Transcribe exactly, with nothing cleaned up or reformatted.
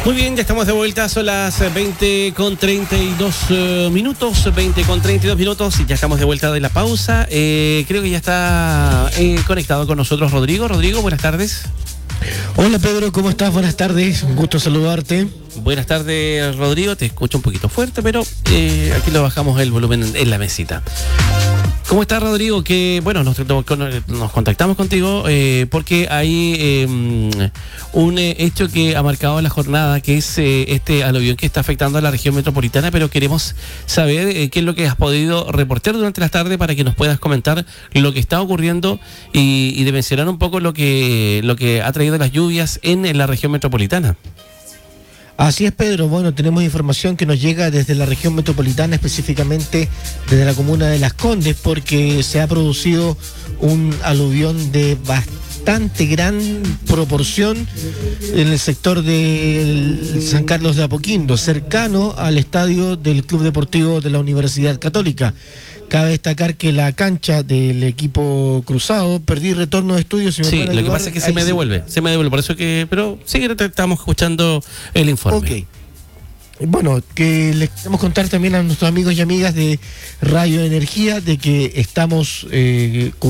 Muy bien, ya estamos de vuelta, son las veinte con treinta y dos uh, minutos, veinte con treinta y dos minutos, y ya estamos de vuelta de la pausa. Eh, creo que ya está eh, conectado con nosotros Rodrigo. Rodrigo, buenas tardes. Hola Pedro, ¿cómo estás? Buenas tardes, un gusto saludarte. Buenas tardes Rodrigo, te escucho un poquito fuerte, pero eh, aquí lo bajamos el volumen en, en la mesita. ¿Cómo estás, Rodrigo? Que bueno, nos, nos contactamos contigo eh, porque hay eh, un eh, hecho que ha marcado la jornada, que es eh, este aluvión que está afectando a la región metropolitana, pero queremos saber eh, qué es lo que has podido reportear durante la tarde para que nos puedas comentar lo que está ocurriendo y, y de mencionar un poco lo que, lo que ha traído las lluvias en, en la región metropolitana. Así es, Pedro. Bueno, tenemos información que nos llega desde la región metropolitana, específicamente desde la comuna de Las Condes, porque se ha producido un aluvión de bastante gran proporción en el sector de San Carlos de Apoquindo, cercano al estadio del Club Deportivo de la Universidad Católica. Cabe destacar que la cancha del equipo cruzado, perdí retorno de estudios. Si me sí, lo que pasa es que se me devuelve, se me devuelve, por eso que, pero sí que estamos escuchando el informe. Ok. Bueno, que les queremos contar también a nuestros amigos y amigas de Radio Energía de que estamos eh,